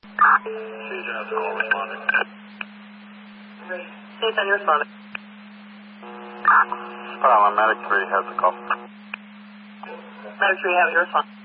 Susan has a call responding. Susan, you're responding. Medic 3 has a call. Medic 3 has your response.